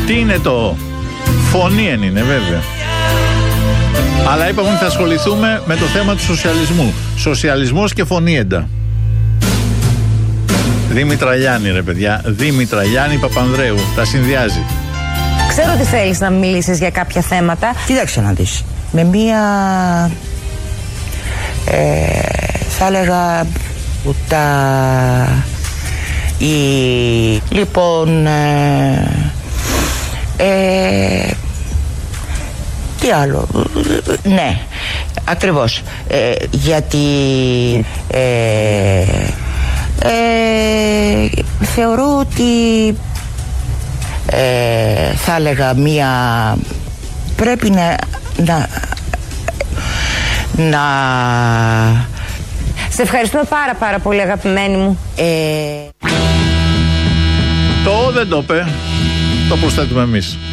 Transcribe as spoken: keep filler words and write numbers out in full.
Τι είναι το φωνή εν είναι βέβαια. Αλλά είπαμε ότι θα ασχοληθούμε με το θέμα του σοσιαλισμού. Σοσιαλισμός και φωνήεντα. Δήμητρα Γιάννη ρε παιδιά. Δήμητρα Γιάννη Παπανδρέου. Τα συνδυάζει. Ξέρω ότι θέλεις να μιλήσεις για κάποια θέματα. Κοίταξε να δεις. Με μία ε, θα έλεγα τα η, λοιπόν ε, ε, τι άλλο, ναι, ακριβώς, ε, γιατί ε, ε, θεωρώ ότι ε, θα έλεγα μία πρέπει να να, να σε ευχαριστούμε πάρα πάρα πολύ αγαπημένη μου. ε, Το δεν το είπε. Το προσθέτουμε εμείς.